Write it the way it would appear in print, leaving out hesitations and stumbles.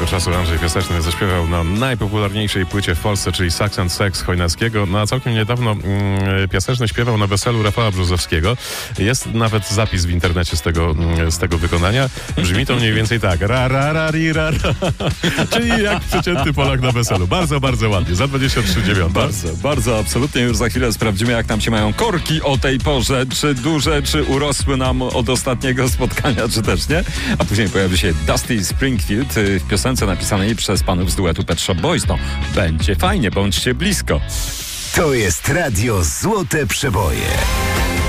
czasu Andrzej Piaseczny zaśpiewał na najpopularniejszej płycie w Polsce, czyli Sax and Sex Chojnackiego. No a całkiem niedawno Piaseczny śpiewał na weselu Rafała Brzozowskiego. Jest nawet zapis w internecie z tego wykonania. Brzmi to mniej więcej tak. Ra, ra, ra, ri, ra, ra. Czyli jak przeciętny Polak na weselu. Bardzo, bardzo ładnie. Za 23,9. Bardzo, bardzo, absolutnie. Już za chwilę sprawdzimy, jak nam się mają korki o tej porze. Czy duże, czy urosły nam od ostatniego spotkania, czy też nie. A później pojawi się Dusty Springfield w piosence napisanej przez panów z duetu Pet Shop Boys. No, będzie fajnie, bądźcie blisko. To jest Radio Złote Przeboje.